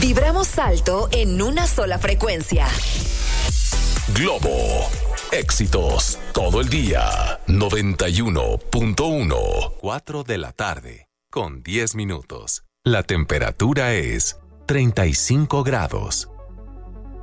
Vibramos alto en una sola frecuencia. Globo. Éxitos todo el día. 91.1. 4 de la tarde, con 10 minutos. La temperatura es 35 grados.